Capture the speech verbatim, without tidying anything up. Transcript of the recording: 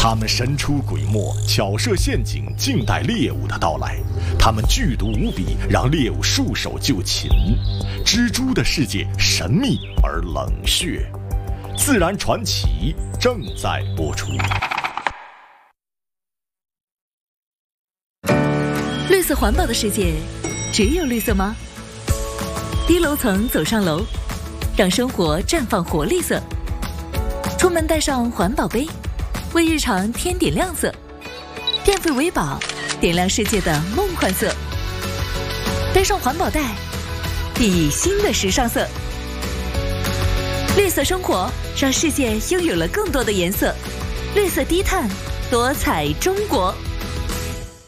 它们神出鬼没，巧设陷阱，静待猎物的到来。它们剧毒无比，让猎物束手就擒。蜘蛛的世界神秘而冷血，自然传奇正在播出。 绿色环保的世界，只有绿色吗？低楼层走上楼，让生活绽放活力色。出门带上环保杯，为日常添点亮色。电费为宝，点亮世界的梦幻色。背上环保袋，熠熠新的时尚色。绿色生活，让世界拥有了更多的颜色。绿色低碳，多彩中国。